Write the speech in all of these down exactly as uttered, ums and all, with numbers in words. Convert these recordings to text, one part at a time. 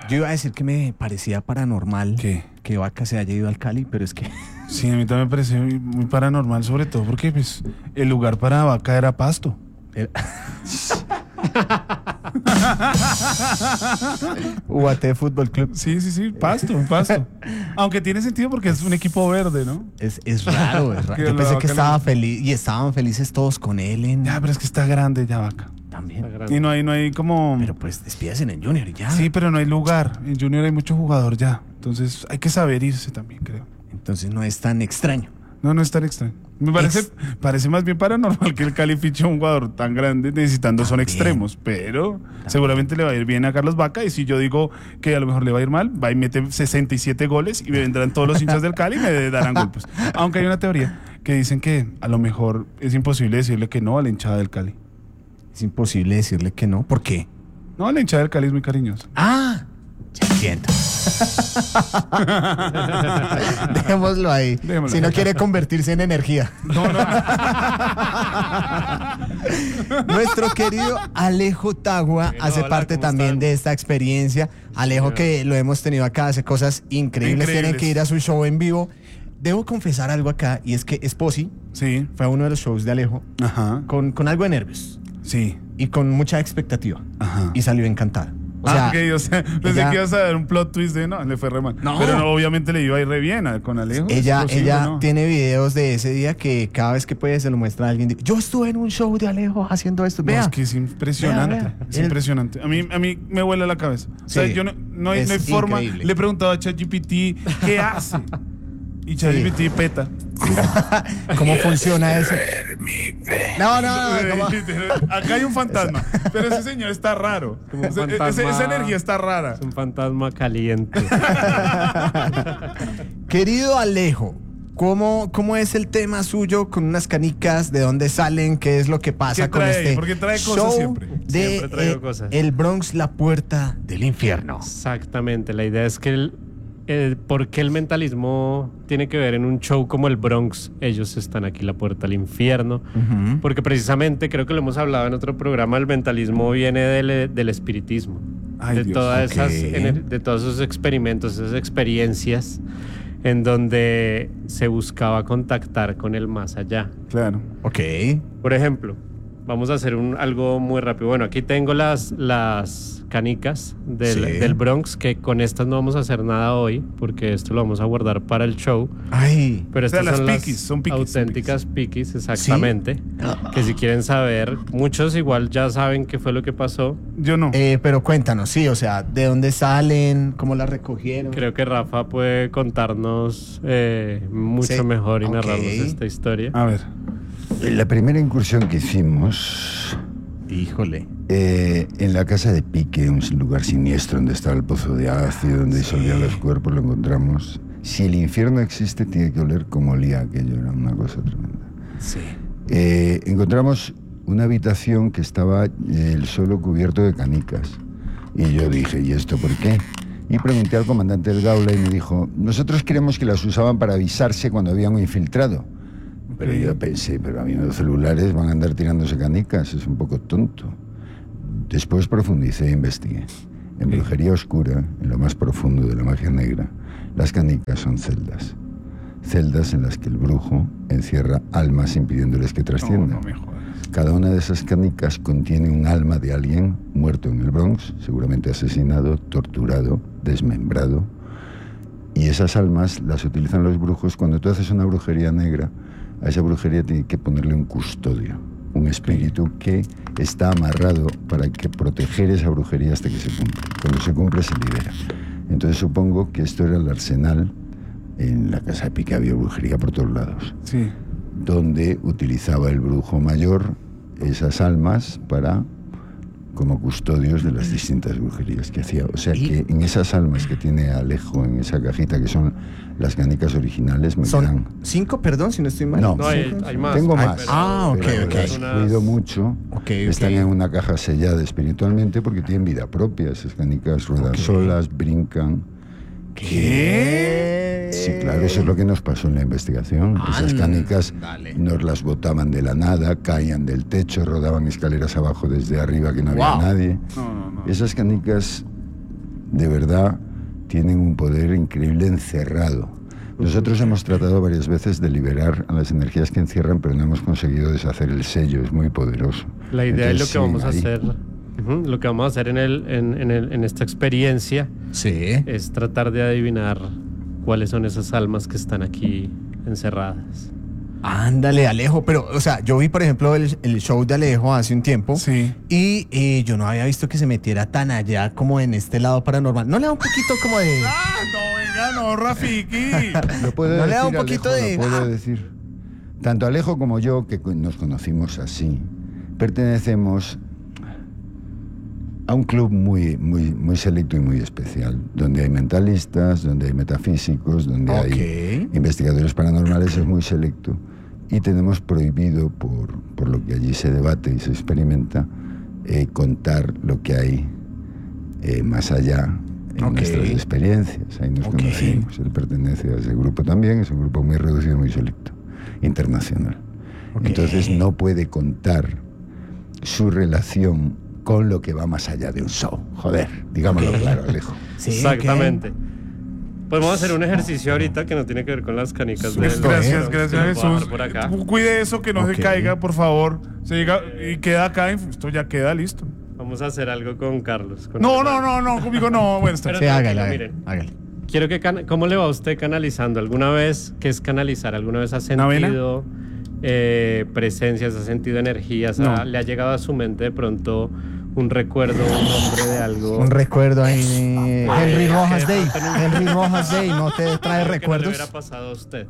Yo iba a decir que me parecía paranormal ¿Qué? que Vaca se haya ido al Cali, pero es que... Sí, a mí también me parece muy, muy paranormal, sobre todo porque pues, el lugar para Vaca era Pasto. U A T Fútbol Club. Sí, sí, sí, Pasto, Pasto. Aunque tiene sentido porque es un equipo verde, ¿no? Es, es raro, es raro. Que Yo la pensé que Vaca estaba le- feliz y estaban felices todos con él en... Ya, pero es que está grande ya Vaca. También. Y no hay, no hay como... Pero pues despídase en Junior y ya. Sí, pero no hay lugar. En Junior hay mucho jugador ya. Entonces hay que saber irse también, creo. Entonces no es tan extraño. No, no es tan extraño. Me parece, Ex- parece más bien paranormal que el Cali fiche a un jugador tan grande necesitando son También. extremos, pero seguramente le va a ir bien a Carlos Vaca. Y si yo digo que a lo mejor le va a ir mal, va y mete sesenta y siete goles y me vendrán todos los hinchas del Cali y me darán golpes. Aunque hay una teoría que dicen que a lo mejor es imposible decirle que no a la hinchada del Cali. Es imposible decirle que no. ¿Por qué? No, la hinchada del Cali es muy cariñosa. Ah, ya entiendo. Dejémoslo ahí. Dejémoslo. Si no quiere convertirse en energía. No, no. Nuestro querido Alejo Tagua Bueno, hace hola, parte ¿cómo también están? de esta experiencia. Alejo, señor. que lo hemos tenido acá, hace cosas increíbles. Increíbles. Tienen que ir a su show en vivo. Debo confesar algo acá, y es que Esposi Sí, fue a uno de los shows de Alejo ajá, con, con algo de nervios sí, y con mucha expectativa. ajá. Y salió encantada. O ah, sea, ok, o sea, pensé ella- que ibas a dar un plot twist de no, le fue re mal. No. Pero no, obviamente le iba a ir re bien a- con Alejo. Ella, es posible, ella ¿no? tiene videos de ese día que cada vez que puede se lo muestra a alguien. Dice, yo estuve en un show de Alejo haciendo esto. No, Vea. es que es impresionante. Vea, vea. Es El- impresionante. A mí, a mí me vuela la cabeza. O sea, Sí, yo no, no hay, es no hay forma. increíble. Le he preguntado a ChatGPT qué hace. Y ChatGPT peta. ¿Cómo funciona eso? No, no, no. ¿cómo? Acá hay un fantasma. Pero ese señor está raro. Como un O sea, ese- fantasma. esa energía está rara. Es un fantasma caliente. Querido Alejo, ¿cómo, ¿cómo es el tema suyo con unas canicas? ¿De dónde salen? ¿Qué es lo que pasa ¿Qué con trae? este Porque trae cosas show siempre. de Siempre traigo eh, cosas. El Bronx, la puerta del infierno? Exactamente. La idea es que el, el- ¿por qué el mentalismo tiene que ver en un show como el Bronx? Ellos están aquí, la puerta al infierno. Ujú. Porque precisamente, creo que lo hemos hablado en otro programa, el mentalismo viene del, del espiritismo. Ay, de, Dios. todas Ok. esas, ener- de todos esos experimentos, esas experiencias en donde se buscaba contactar con el más allá. Claro. Ok. Por ejemplo, vamos a hacer un, algo muy rápido. Bueno, aquí tengo las, las canicas del, Sí. del Bronx, que con estas no vamos a hacer nada hoy, porque esto lo vamos a guardar para el show. Ay. Pero O sea, estas las son piquis, las son piquis, son auténticas piquis, exactamente. Ah. Que si quieren saber, muchos igual ya saben qué fue lo que pasó. Yo no. Eh, pero cuéntanos, sí, o sea, ¿de dónde salen? ¿Cómo las recogieron? Creo que Rafa puede contarnos eh, mucho Sí, mejor y ok. narrarnos esta historia. A ver. La primera incursión que hicimos Híjole. eh, en la casa de Pique, un lugar siniestro donde estaba el pozo de ácido, donde disolvían los cuerpos, lo encontramos. Si el infierno existe, tiene que oler como olía aquello, era una cosa tremenda. Sí. Eh, encontramos una habitación que estaba eh, el suelo cubierto de canicas. Y yo dije, ¿y esto por qué? Y pregunté al comandante del Gaula y me dijo, nosotros creemos que las usaban para avisarse cuando había un infiltrado. Pero yo pensé, pero a mí los celulares van a andar tirándose canicas, es un poco tonto. Después profundicé e investigué. En brujería oscura, en lo más profundo de la magia negra, las canicas son celdas. Celdas en las que el brujo encierra almas impidiéndoles que No, trasciendan. no me jodas. Cada una de esas canicas contiene un alma de alguien muerto en el Bronx, seguramente asesinado, torturado, desmembrado. Y esas almas las utilizan los brujos cuando tú haces una brujería negra. A esa brujería tiene que ponerle un custodio, un espíritu que está amarrado para que proteger esa brujería hasta que se cumpla. Cuando se cumple se libera. Entonces supongo que esto era el arsenal. En la casa de Pique había brujería por todos lados, Sí. donde utilizaba el brujo mayor esas almas para como custodios de las distintas brujerías que hacía. O sea Y- que en esas almas que tiene Alejo en esa cajita, que son las canicas originales, me Son quedan... cinco, perdón, si no estoy mal. No. No, hay, ¿Cinco? hay más. Tengo Ay, más. pero- Ah, ok, pero ok. las Unas- cuido mucho. Ok, Están ok. en una caja sellada espiritualmente porque tienen vida propia. Esas canicas ruedan Ok. solas, brincan. ¿Qué? Sí, claro, eso es lo que nos pasó en la investigación. Esas canicas Ándale. nos las botaban de la nada, caían del techo, rodaban escaleras abajo desde arriba que no había Wow. nadie. No, no, no. Esas canicas de verdad tienen un poder increíble encerrado. Nosotros hemos tratado varias veces de liberar a las energías que encierran, pero no hemos conseguido deshacer el sello, es muy poderoso. La idea Entonces, es lo que vamos sí, a ahí. hacer, ujú, lo que vamos a hacer en, el, en, en, el, en esta experiencia Sí. es tratar de adivinar cuáles son esas almas que están aquí encerradas. Ándale, Alejo. Pero, o sea, yo vi, por ejemplo, el, el show de Alejo hace un tiempo. Sí. Y eh, yo no había visto que se metiera tan allá como en este lado paranormal. ¿No le da un poquito como de...? Ah, no, venga, no, Rafiki. Lo puedo ¿No le da decir, un poquito Alejo, de- lo puedo ah? decir. Tanto Alejo como yo, que co- nos conocimos así, pertenecemos a un club muy, muy, muy selecto y muy especial, donde hay mentalistas, donde hay metafísicos, donde Ok. hay investigadores paranormales, es muy selecto. Y tenemos prohibido, por, por lo que allí se debate y se experimenta, eh, contar lo que hay eh, más allá en Ok. nuestras experiencias. Ahí nos Ok. conocimos. Él pertenece a ese grupo también, es un grupo muy reducido, muy selecto, internacional. Ok. Entonces no puede contar su relación con lo que va más allá de un show. Joder, digámoslo Ok. claro, Alejo. Sí, Exactamente. Podemos hacer un ejercicio ahorita que no tiene que ver con las canicas de Susto, Gracias, ¿eh? gracias, Los voy a dejar Jesús. por acá. Cuide eso, que no Ok. se caiga, por favor. Se diga, y queda acá, esto ya queda listo. Vamos a hacer algo con Carlos. con No, el- no, no, no, conmigo no. Bueno, está Pero Sí, tranquilo, hágale, hágale, miren. hágale. Quiero que can- ¿Cómo le va a usted canalizando? ¿Alguna vez qué es canalizar? ¿Alguna vez ha ¿Una vela? sentido eh, presencias, ha sentido energías? No. ¿Ha- ¿Le ha llegado a su mente de pronto un recuerdo, un nombre de algo? Un recuerdo ahí. de Henry Rojas que de Day. pronto en un- Henry Rojas Day, ¿no te trae Algo que no le recuerdos? hubiera pasado a usted.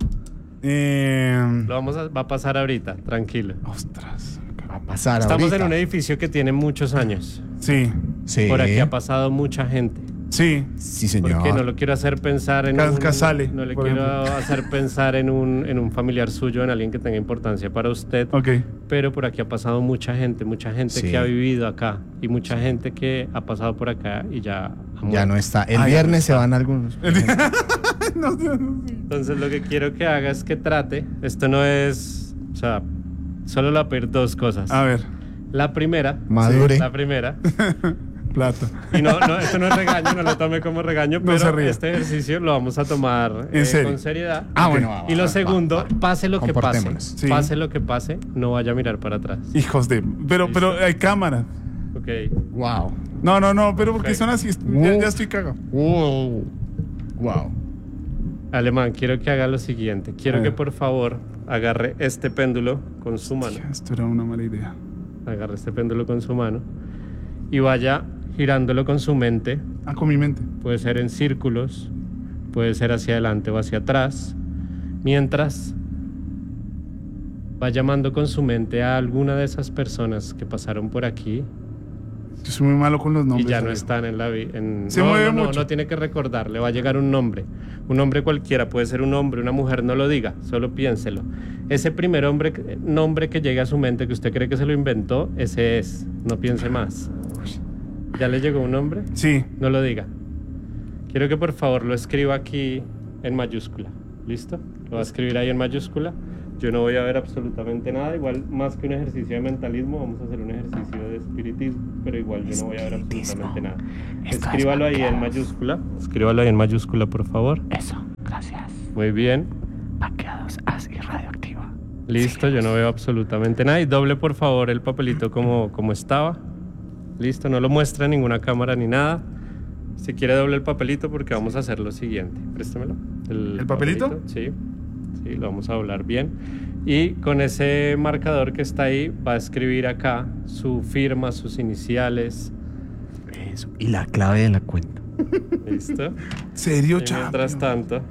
Eh, Lo vamos a, va a pasar ahorita, tranquilo. ostras. Va a pasar Estamos ahorita. en un edificio que tiene muchos años. Sí, Sí. Por aquí ha pasado mucha gente. sí. Sí, señor. Porque no lo quiero hacer pensar en Cas- un, Casale, no le por quiero ejemplo. hacer pensar en un, en un familiar suyo, en alguien que tenga importancia para usted. Ok. Pero por aquí ha pasado mucha gente, mucha gente Sí. que ha vivido acá y mucha gente que ha pasado por acá y ya ha Ya muerto. no está. El Ay, viernes no se está. van algunos. No, no, no, sí. Entonces lo que quiero que haga es que trate, esto no es, o sea, solo le voy a pedir dos cosas. A ver, La primera, Madure. la primera, plata. y no, no, esto no es regaño, no lo tome como regaño, No pero se ría. este ejercicio lo vamos a tomar ¿En eh, serio? con seriedad. Ah, bueno, va, Y va, lo va, segundo, va, va. pase lo que pase, Comportémonos. Sí. pase lo que pase, no vaya a mirar para atrás. Hijos de. Pero, pero hay cámara. Ok. Wow. No, no, no, pero porque Ok. son así. Ya, ya estoy cagado. Wow. Wow. Alemán, quiero que haga lo siguiente. Quiero A que ver. por favor agarre este péndulo con su mano. Esto era una mala idea. Agarre este péndulo con su mano y vaya girándolo con su mente. Ah, con mi mente. Puede ser en círculos, puede ser hacia adelante o hacia atrás. Mientras va llamando con su mente a alguna de esas personas que pasaron por aquí Yo soy muy malo con los nombres. y ya no amigo. están en la vida. Se no, mueve no, no, mucho. no tiene que recordar, le va a llegar un nombre. Un nombre cualquiera, puede ser un hombre, una mujer, no lo diga, solo piénselo. Ese primer hombre, nombre que llegue a su mente que usted cree que se lo inventó, ese es. No piense más. ¿Ya le llegó un nombre? Sí. No lo diga. Quiero que por favor lo escriba aquí en mayúscula. ¿Listo? Lo va a escribir ahí en mayúscula. Yo no voy a ver absolutamente nada. Igual, más que un ejercicio de mentalismo, vamos a hacer un ejercicio de espiritismo. Pero igual yo no voy a ver absolutamente nada. Escríbalo ahí en mayúscula. Escríbalo ahí en mayúscula, por favor. Eso. Gracias. Muy bien. Vaqueados así radioactiva. Listo, yo no veo absolutamente nada. Y doble, por favor, el papelito como, como estaba. Listo, no lo muestra en ninguna cámara ni nada. Si quiere, doble el papelito porque vamos a hacer lo siguiente. Préstemelo. ¿El papelito? Sí. Sí, lo vamos a doblar bien. Y con ese marcador que está ahí, va a escribir acá su firma, sus iniciales. Eso. Y la clave de la cuenta. Listo. ¿Serio, Y chaval? mientras tanto,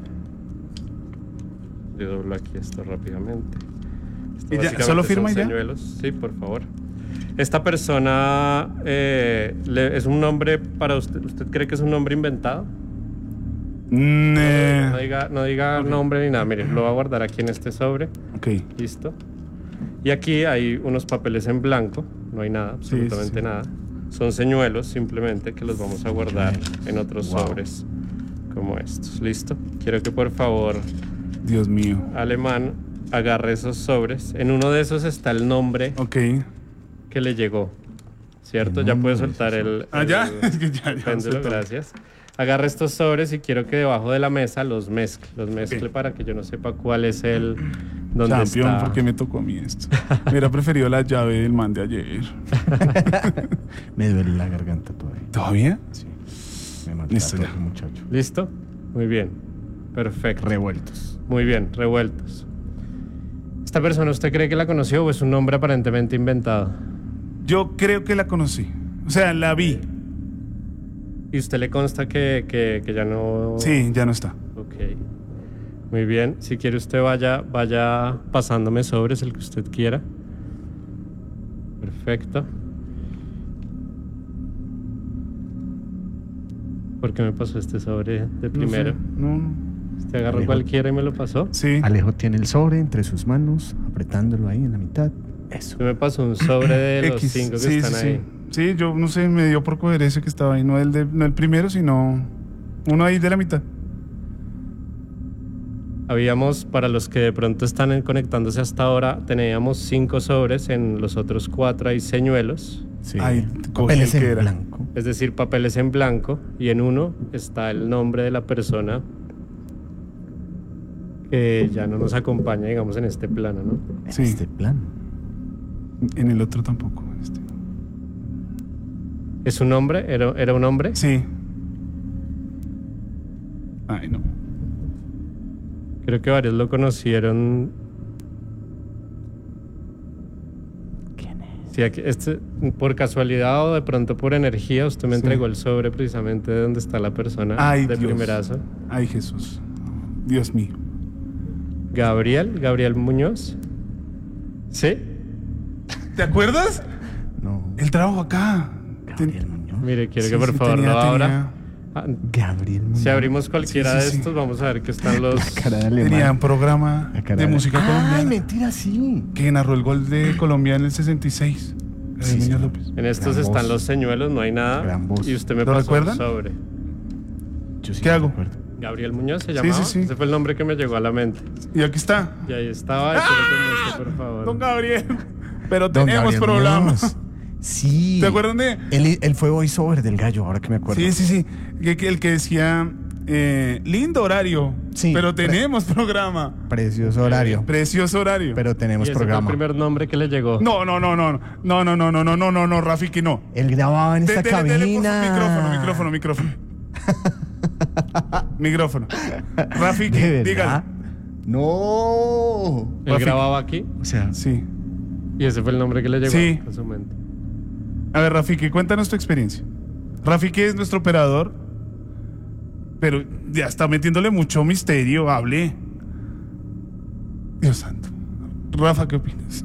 yo doblo aquí esto rápidamente. Esto ¿Y ya, básicamente solo son firma y ya? señuelos. Sí, por favor. Esta persona eh, le- es un nombre para usted. ¿Usted cree que es un nombre inventado? Mm, eh, No diga, no diga nombre ni nada. Mire, lo va a guardar aquí en este sobre. ok. Listo. Y aquí hay unos papeles en blanco. No hay nada, Sí, absolutamente sí. nada. Son señuelos simplemente que los vamos a guardar en otros Wow. sobres como estos. ¿Listo? Quiero que por favor, Dios mío. Alemán, agarre esos sobres. En uno de esos está el nombre Ok. que le llegó. ¿cierto? Ya puedes soltar el, Ah, ya. el Es que ya, ya péndulo, soltó. gracias. Agarra estos sobres y quiero que debajo de la mesa los mezcle, los mezcle Ok. para que yo no sepa cuál es el donde Champion, está. ¿por qué me tocó a mí esto? Me hubiera preferido la llave del man de ayer. Me duele la garganta todavía. ¿Todavía? Sí. Me Listo, maltrató ya. el muchacho. ¿Listo? Muy bien. Perfecto. Revueltos. Muy bien, revueltos. ¿Esta persona usted cree que la conoció o es un nombre aparentemente inventado? Yo creo que la conocí. O sea, la vi. ¿Y usted le consta que, que, que ya no...? Sí, ya no está. Ok. Muy bien. Si quiere usted vaya, vaya pasándome sobres el que usted quiera. Perfecto. ¿Por qué me pasó este sobre de primero? No, sé. no. Usted agarró Alejo. cualquiera y me lo pasó. Sí. Alejo tiene el sobre entre sus manos, apretándolo ahí en la mitad. Eso. Usted me pasó un sobre de los X. cinco que sí, están sí, ahí. sí. Sí, yo no sé, me dio por coger ese que estaba ahí. No el, de, no el primero, sino uno ahí de la mitad. Habíamos, para los que de pronto están en- conectándose hasta ahora, teníamos cinco sobres, en los otros cuatro hay señuelos, Sí. Ahí, cogí Papeles el que en era. blanco. es decir, papeles en blanco, y en uno está el nombre de la persona que ya no nos acompaña, digamos, en este plano, ¿no? En Sí. este plan. En el otro tampoco. en este. ¿Es un hombre? ¿Era, era un hombre? Sí. Ay, no. Creo que varios lo conocieron. ¿Quién es? Sí, aquí- este, por casualidad o de pronto por energía, usted me Sí. entregó el sobre precisamente de donde está la persona Ay, de Dios. primerazo. Ay, Jesús. Dios mío. Gabriel, Gabriel Muñoz. ¿Sí? ¿Te acuerdas? No. El trabajo acá. Gabriel Muñoz. Mire, quiero Sí, que por sí, favor tenía- lo abra. tenía- Ah, Gabriel Muñoz. si abrimos cualquiera Sí, sí, de sí. estos, vamos a ver que están los. Cara de alemán. Tenía un programa La cara de música Ay, colombiana mentira, sí. que narró el gol de Colombia en el sesenta y seis. Gabriel Sí, Muñoz sí. López. En estos Gran están voz. los señuelos, no hay nada. Gran voz. Y usted me ¿Lo pasó recuerdan? el sobre. Yo sí ¿Qué me hago? recuerdo. Gabriel Muñoz se Sí, llamaba. sí, sí. Ese fue el nombre que me llegó a la mente. Y aquí está. Y ahí estaba. Quiero que muestre, por favor. Don Gabriel. Pero Don tenemos Gabriel programas. Muñoz. Sí. ¿Te acuerdan de? Él, él fue voiceover del gallo, ahora que me acuerdo. Sí, sí, sí. Que- que el que decía, eh, lindo horario, Sí, pero pre- tenemos programa. Precioso horario. Precioso horario. Pero Y tenemos ese fue el programa. primer nombre que le llegó. No, no, no, no, no, no, no, no, no, no, no, no, Rafi, que no. Él grababa en De- esta dele, dele, por cabina. favor, micrófono, micrófono, micrófono. Micrófono. Rafi, ¿De verdad? dígalo. No. Él Rafi. grababa aquí O sea, Sí. y ese fue el nombre que le llegó Sí. a su mente. A ver, Rafiki, cuéntanos tu experiencia. Rafiki es nuestro operador, pero ya está metiéndole mucho misterio, hable. Dios santo. Rafa, ¿qué opinas?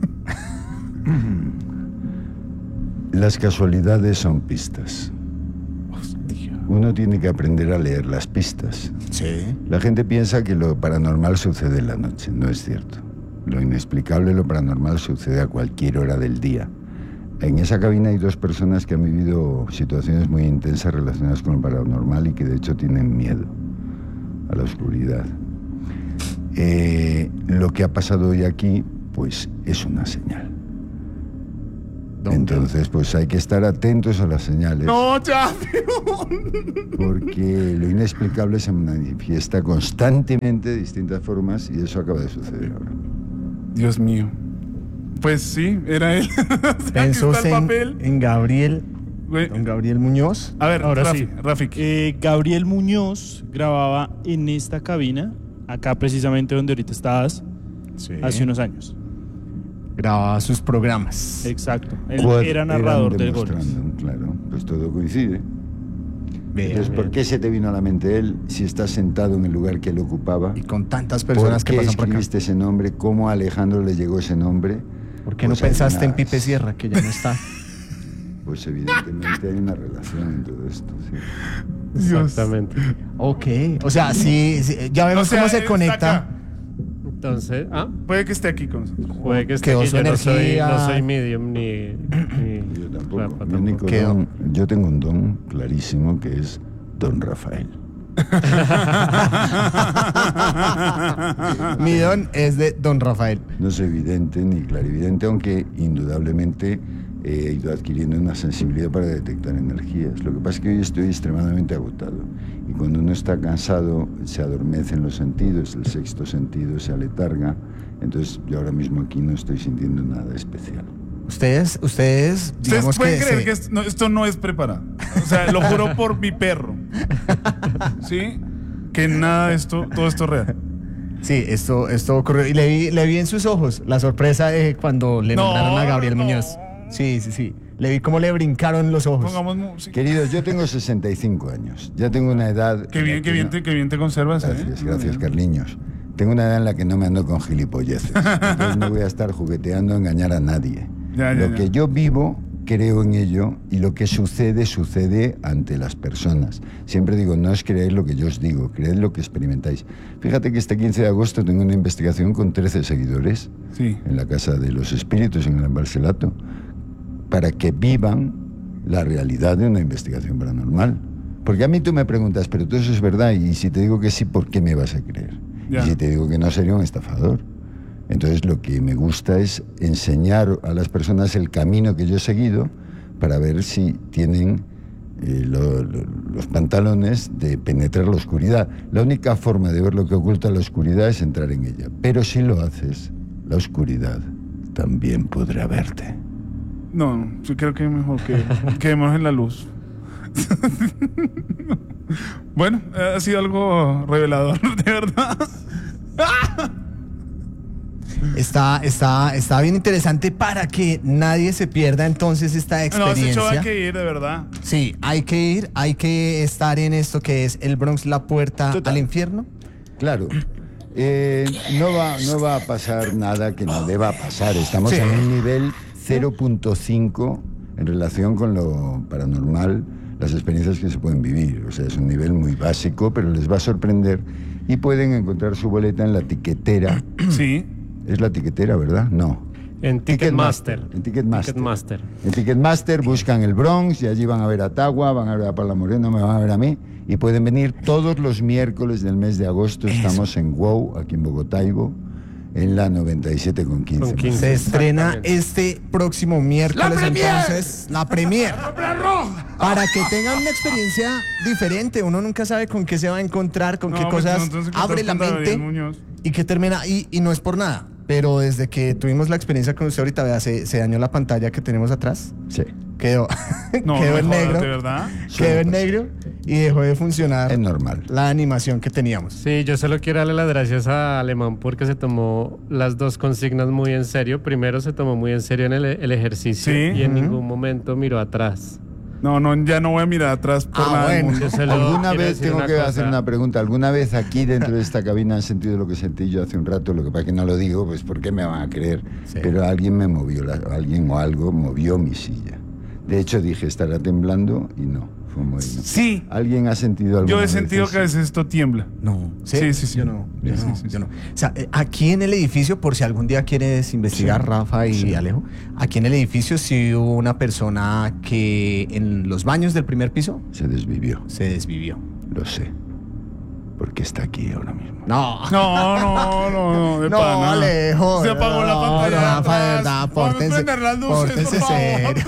Las casualidades son pistas. Hostia. Uno tiene que aprender a leer las pistas. sí. La gente piensa que lo paranormal sucede en la noche. No es cierto. Lo inexplicable, lo paranormal sucede a cualquier hora del día. En esa cabina hay dos personas que han vivido situaciones muy intensas relacionadas con lo paranormal y que de hecho tienen miedo a la oscuridad. Eh, lo que ha pasado hoy aquí, pues es una señal. ¿Dónde? Entonces, pues hay que estar atentos a las señales. No, Champion. Porque lo inexplicable se manifiesta constantemente de distintas formas y eso acaba de suceder ahora. Dios mío. Pues sí, era él. Aquí Pensó está el en, papel. en Gabriel, Güey. don Gabriel Muñoz. A ver, Ahora Rafi, sí. Rafiki. Eh, Gabriel Muñoz grababa en esta cabina, acá precisamente donde ahorita estabas, Sí. hace unos años. Grababa sus programas. Exacto. Él Cuad- era narrador eran del gol. demostrando, claro, pues todo coincide. Vean, Entonces, ¿por vean. qué se te vino a la mente él si está sentado en el lugar que él ocupaba? Y con tantas personas ¿Por que qué pasan por acá. escribiste ese nombre? ¿Cómo a Alejandro le llegó ese nombre? ¿Por qué no Pues hay pensaste en unas- Pipe Sierra, que ya no está? Pues evidentemente hay una relación en todo esto. Sí. Dios. Exactamente. Ok. O sea, sí, sí, ya vemos O sea, cómo se está conecta. acá. Entonces, ah, Puede que esté aquí con nosotros. puede que esté Quedó aquí. su Yo no soy, energía. no soy medium ni. ni Yo tampoco. Rafa Mi único Quedó. don- yo tengo un don clarísimo que es Don Rafael. Mi don es de don Rafael. No soy evidente ni clarividente, aunque indudablemente he ido adquiriendo una sensibilidad para detectar energías. Lo que pasa es que hoy estoy extremadamente agotado. Y cuando uno está cansado, se adormecen los sentidos, el sexto sentido se aletarga. Entonces, yo ahora mismo aquí no estoy sintiendo nada especial. Ustedes, ustedes, digamos ¿Ustedes pueden que creer se- que esto no, esto no es preparado? O sea, lo juro por mi perro. ¿Sí? Que nada de esto, todo esto es real. Sí, esto, esto ocurrió. Y le vi, le vi en sus ojos la sorpresa de cuando le No, nombraron a Gabriel no. Muñoz. Sí, sí, sí. Le vi cómo le brincaron los ojos. Pongamos música. Queridos, yo tengo sesenta y cinco años. Ya tengo una edad... Qué en la bien, qué que bien, no- te, qué bien te conservas. ¿eh? Gracias, gracias, Carliños. Tengo una edad en la que no me ando con gilipolleces. Entonces no voy a estar jugueteando a engañar a nadie. Ya, ya, Lo ya. que yo vivo, creo en ello, y lo que sucede, sucede ante las personas. Siempre digo, no es creer lo que yo os digo, creed lo que experimentáis. Fíjate que este quince de agosto tengo una investigación con trece seguidores Sí. en la Casa de los Espíritus, en el Embalselato, para que vivan la realidad de una investigación paranormal. Porque a mí tú me preguntas, pero todo eso es verdad, y si te digo que sí, ¿por qué me vas a creer? Ya. Y si te digo que no, sería un estafador. Entonces lo que me gusta es enseñar a las personas el camino que yo he seguido para ver si tienen eh, lo- lo- los pantalones de penetrar la oscuridad. La única forma de ver lo que oculta la oscuridad es entrar en ella. Pero si lo haces, la oscuridad también podrá verte. No, no, yo creo que mejor que quedemos en la luz. Bueno, ha sido algo revelador, de verdad. Está, está, está bien interesante para que nadie se pierda entonces esta No, ese experiencia. show hay que ir, de verdad. Sí, hay que ir, hay que estar en esto que es el Bronx, la puerta Total. al infierno. Claro. Eh, no, va, no va a pasar nada que no deba pasar. Estamos Sí. en un nivel cero punto cinco en relación con lo paranormal, las experiencias que se pueden vivir. O sea, es un nivel muy básico, pero les va a sorprender y pueden encontrar su boleta en la tiquetera. Sí. ¿Es la tiquetera, verdad? No. En Ticketmaster. En Ticketmaster. Ticketmaster. En Ticketmaster buscan el Bronx y allí van a ver a Tagua, van a ver a Paula Moreno, me van a ver a mí y pueden venir todos los miércoles del mes de agosto. Estamos en WOW, aquí en Bogotaibo, en la noventa y siete con quince. Con quince. Se estrena Exactamente. este próximo miércoles, entonces, la premier. Para que tengan una experiencia diferente. Uno nunca sabe con qué se va a encontrar, con No, qué porque cosas nosotros nos abre la encontramos con mente Gabriel Muñoz. y que termina. Y, y no es por nada, pero desde que tuvimos la experiencia con usted ahorita, vea, se, se dañó la pantalla que tenemos atrás. Sí, Quedó, No, quedó no en me jodas, negro. de verdad. Quedó en negro y dejó de funcionar es normal. la animación que teníamos. Sí, yo solo quiero darle las gracias a Alemán porque se tomó las dos consignas muy en serio. Primero se tomó muy en serio en el, el ejercicio Sí. y en Ujú. ningún momento miró atrás. No, no, ya no voy a mirar atrás por Ah, nada del bueno. mundo. Yo se lo ¿Alguna quiero vez decir tengo una que cosa. hacer una pregunta? ¿Alguna vez aquí dentro de esta cabina han sentido lo que sentí yo hace un rato? Lo que pasa es que no lo digo, pues ¿por qué me van a creer? Sí. Pero alguien me movió, la- alguien o algo movió mi silla. De hecho dije, estará temblando y no, fue un movimiento. Sí, ¿Alguien ha sentido algo? yo he sentido que a veces esto tiembla. No. Sí, sí, sí. Yo no. Yo Sí, no, sí, sí. yo no. O sea, eh, aquí en el edificio, por si algún día quieres investigar, Sí. Rafa y Sí. Alejo, aquí en el edificio sí hubo una persona que en los baños del primer piso Se desvivió, se desvivió. lo sé. Porque está aquí ahora mismo. No. No, no, no, no, de No, pana. Alejo. Se apagó la no, pantalla. Rafa, de atrás. verdad, Vamos a pórtense, prender las luces, pórtense por favor. serio.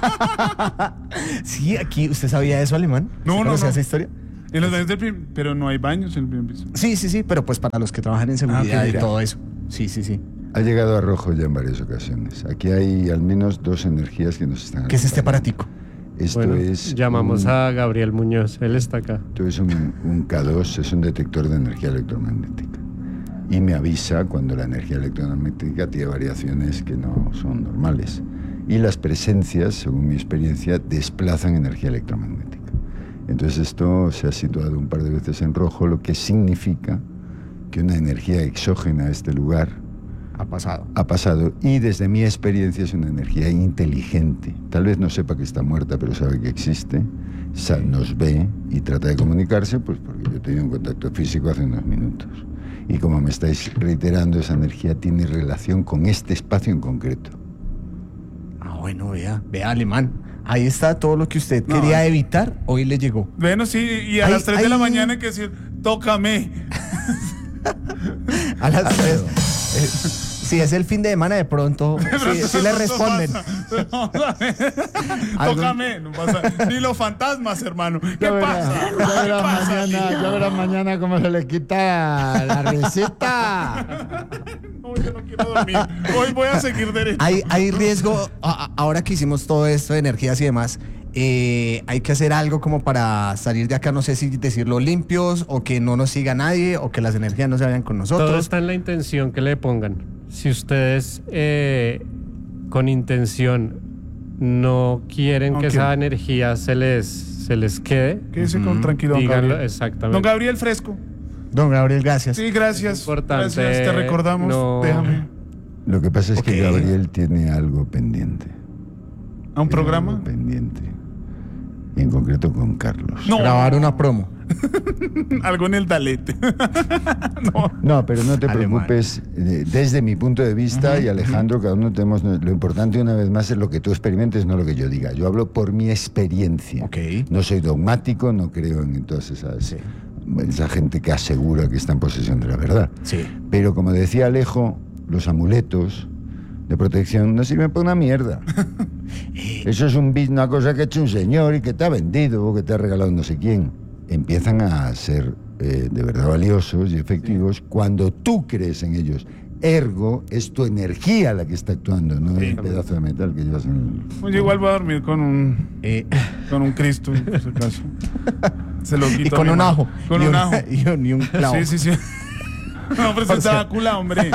Sí, aquí, ¿usted sabía eso, Alemán? No, ¿Usted no, conocía no. esa historia? En los baños del prim- pero no hay baños en el primer piso. Sí, sí, sí, pero pues para los que trabajan en seguridad ok, y ya. todo eso. Sí, sí, sí. Ha llegado a rojo ya en varias ocasiones. Aquí hay al menos dos energías que nos están... ¿Qué es este acompañando. aparatico? Esto Bueno, es... llamamos un- a Gabriel Muñoz, él está acá. Esto es un, un K dos, es un detector de energía electromagnética. Y me avisa cuando la energía electromagnética tiene variaciones que no son normales. Y las presencias, según mi experiencia, desplazan energía electromagnética. Entonces esto se ha situado un par de veces en rojo, lo que significa que una energía exógena a este lugar Ha pasado. ha pasado y desde mi experiencia es una energía inteligente. Tal vez no sepa que está muerta, pero sabe que existe, sa- nos ve y trata de comunicarse, pues porque yo he tenido un contacto físico hace unos minutos. Y como me estáis reiterando, esa energía tiene relación con este espacio en concreto. Ah, bueno, vea, vea, Alemán. Ahí está todo lo que usted No. quería evitar, hoy le llegó. Bueno, sí, y a Ay, las tres de la ay. mañana hay que decir, tócame. A las tres. si es el fin de semana, de pronto, sí, sí le responden. Tócame, no pasa. Ni los fantasmas, hermano. ¿Qué Ya verá, pasa? ya ¿Qué verá pasa, mañana, niño? ya verá mañana cómo se le quita la risita. No, yo no quiero dormir. Hoy voy a seguir derecho. Hay, hay riesgo, a- a- ahora que hicimos todo esto de energías y demás, eh, hay que hacer algo como para salir de acá, no sé si decirlo limpios, o que no nos siga nadie, o que las energías no se vayan con Todo nosotros. está en la intención que le pongan. Si ustedes eh, con intención no quieren No que quiero. esa energía se les, se les quede, Quédese con tranquilo, don díganlo Gabriel. exactamente. Don Gabriel Fresco. Don Gabriel, gracias. Sí, gracias. Importante, Gracias, te recordamos. no- Déjame. Lo que pasa es Ok. que Gabriel tiene algo pendiente. ¿A un Tiene programa? algo pendiente. Y en concreto con Carlos. No. Grabar una promo. Algo en el dalete. No. No, pero no te Alemán. preocupes. eh, Desde mi punto de vista, y Alejandro, cada uno tenemos. Lo importante, una vez más, es lo que tú experimentes, no lo que yo diga. Yo hablo por mi experiencia. Ok. No soy dogmático, no creo en todas esas. Sí. Esa gente que asegura que está en posesión de la verdad. Sí. Pero como decía Alejo, los amuletos de protección no sirven para una mierda. Eso es un bis- una cosa que ha hecho un señor y que te ha vendido o que te ha regalado no sé quién. Empiezan a ser eh, de verdad valiosos y efectivos cuando tú crees en ellos. Ergo, es tu energía la que está actuando, no Sí. el pedazo de metal que llevas en el... Oye, igual voy a dormir con un, Eh, con un Cristo, por si acaso. Se lo quito y a con mi un mano. ajo. Con y un ajo. Y un, y un clavo. Sí, sí, sí. No, pero se está vacula, hombre.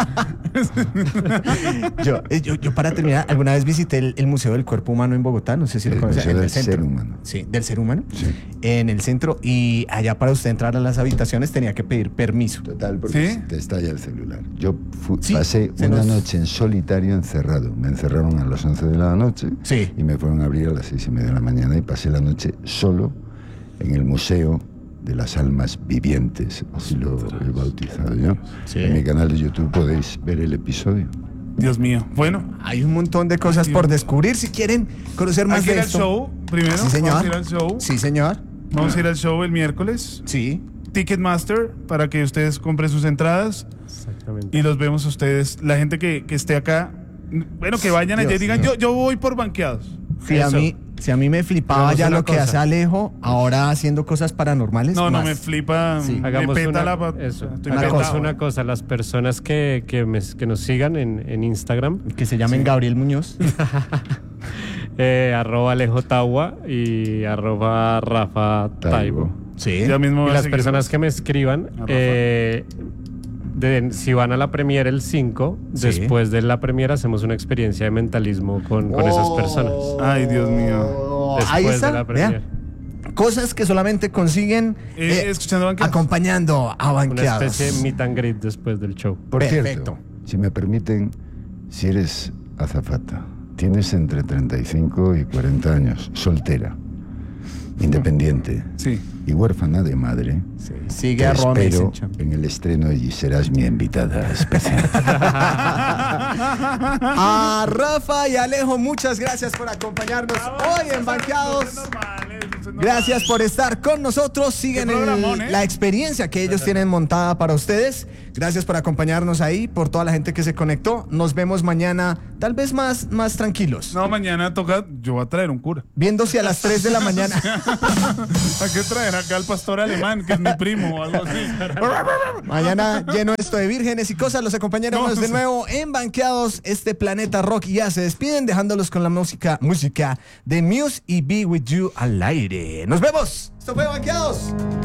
Yo, eh, yo, yo para terminar, alguna vez visité el, el Museo del Cuerpo Humano en Bogotá, no sé si lo El conoces. Museo en el del centro. Ser Humano. Sí, del ser humano. Sí. En el centro, y allá para usted entrar a las habitaciones tenía que pedir permiso. Total, porque ¿Sí? te estalla el celular. Yo fu- Sí, pasé se una nos- noche en solitario encerrado. Me encerraron a las once de la noche Sí. y me fueron a abrir a las seis y media de la mañana y pasé la noche solo en el Museo de las Almas Vivientes, así lo he bautizado yo. Sí. En mi canal de YouTube podéis ver el episodio. Dios mío. Bueno, Hay un montón de cosas Ay, por Dios. descubrir. Si quieren conocer hay más que ir de al esto. show primero. Sí, señor. Vamos a ir al show. Sí, señor. Vamos a ir al show el miércoles. Sí. Ticketmaster, para que ustedes compren sus entradas Exactamente. y los vemos a ustedes. La gente que, que esté acá, bueno, que vayan allá y Dios digan, mío. yo, yo voy por banqueados. Si a Eso. mí, si a mí me flipaba Hagamos ya una lo que cosa. hace Alejo, ahora haciendo cosas paranormales. No, no, más. me flipa, Sí. me Hagamos peta una, la pa- eso, estoy Una hagamos petado. una cosa, las personas que, que, me- que nos sigan en, en Instagram, Que se llamen Gabriel Muñoz. eh, arroba Alejo Tawa y arroba Rafa Taibo. Taibo. Sí. Ya mismo Y voy a las seguir. personas que me escriban, A Rafa. eh, de- si van a la premiere el cinco, Sí. después de la premiere hacemos una experiencia de mentalismo con, con esas personas. Ay, Dios mío. Oh, Después ahí de está. la vea. premiere. Cosas que solamente consiguen Eh, eh, escuchando banqueados. acompañando a Una banqueados. especie de meet and greet después del show. Por Perfecto. cierto, si me permiten, si eres azafata, tienes entre treinta y cinco y cuarenta años, soltera, independiente Sí. y huérfana de madre, Sí. Sigue te a Ron espero Eisencham. en el estreno y serás mi invitada especial. A Rafa y Alejo, muchas gracias por acompañarnos hoy en Banqueados. Gracias por estar con nosotros. Siguen Qué el- programón, ¿eh? la experiencia que ellos tienen montada para ustedes. Gracias por acompañarnos ahí, por toda la gente que se conectó. Nos vemos mañana, tal vez más, más tranquilos. No, mañana toca, yo voy a traer un cura. Viéndose a las tres de la mañana. Hay que traer acá al pastor alemán, que es mi primo o algo así. Mañana lleno esto de vírgenes y cosas. Los acompañaremos No, de sí. nuevo en Banqueados. Este planeta rock y ya se despiden dejándolos con la música, música de Muse y Be With You al aire. Nos vemos. Esto fue Banqueados.